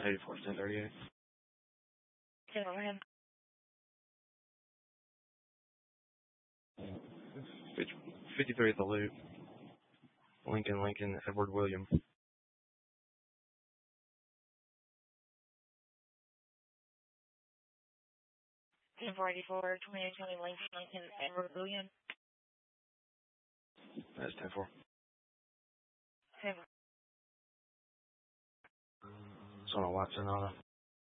84, 1038. Okay, go ahead. 53 at the loop. Lincoln, Edward William. Ten 484, 2820 Lincoln, Edward William. That's 10-4. Okay. It's on a White Sonata.